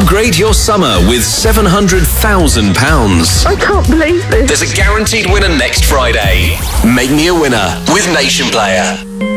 Upgrade your summer with £700,000. I can't believe this. There's a guaranteed winner next Friday. Make me a winner with Nation Player.